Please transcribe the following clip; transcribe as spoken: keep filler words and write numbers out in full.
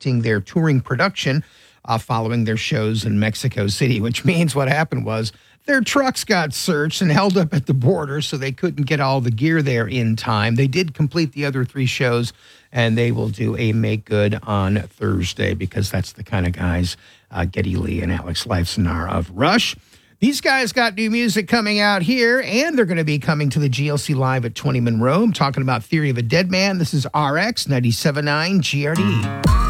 interrupting their touring production uh, following their shows in Mexico City, which means what happened was their trucks got searched and held up at the border, so they couldn't get all the gear there in time. They did complete the other three shows, and they will do a make good on Thursday because that's the kind of guys uh, Geddy Lee and Alex Lifeson are of Rush. These guys got new music coming out here, and they're going to be coming to the G L C Live at twenty Monroe. I'm talking about Theory of a Dead Man. This is R X ninety-seven point nine G R D.